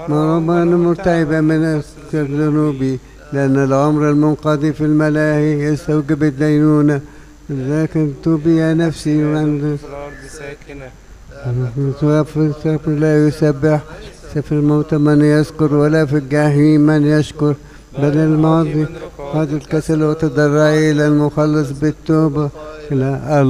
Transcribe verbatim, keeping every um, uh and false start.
مرضان مرتعبة من الذنوب، لأن العمر المنقضي في الملاهي يستوجب الدينونة. لكن توبي يا نفسي وعند في الأرض ساكنة. لا يسبح في الموت من يذكر، ولا في الجحيم من يشكر، بل الماضي هذا الكسل وتضرعي إلى المخلص بالتوبة إلى